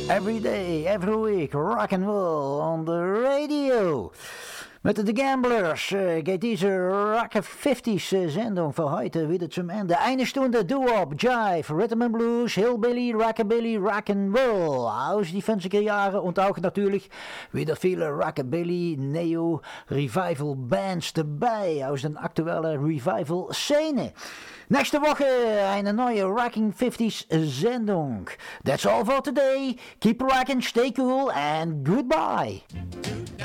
Every day, every week, rock and roll on the radio. Met de Gamblers geht diese Rock 50s Sendung für heute wieder zum Ende. Eine Stunde Doo-Wop, Jive, Rhythm and Blues, Hillbilly, Rockabilly, Rock'n'Roll aus die 50er Jahre und auch natürlich wieder viele Rockabilly, Neo, Revival Bands dabei aus den aktuellen Revival-Szene. Nächste Woche eine neue Rocking 50s Sendung. That's all for today. Keep rocking, stay cool and goodbye.